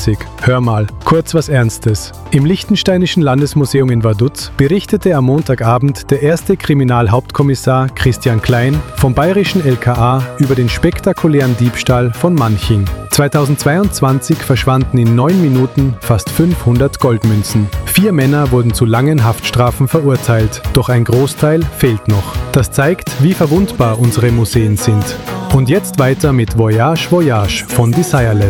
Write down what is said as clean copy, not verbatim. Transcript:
Hör mal, kurz was Ernstes. Im Liechtensteinischen Landesmuseum in Vaduz berichtete am Montagabend der erste Kriminalhauptkommissar Christian Klein vom bayerischen LKA über den spektakulären Diebstahl von Manching. 2022 verschwanden in 9 Minuten fast 500 Goldmünzen. 4 Männer wurden zu langen Haftstrafen verurteilt, doch ein Großteil fehlt noch. Das zeigt, wie verwundbar unsere Museen sind. Und jetzt weiter mit Voyage Voyage von Desireless.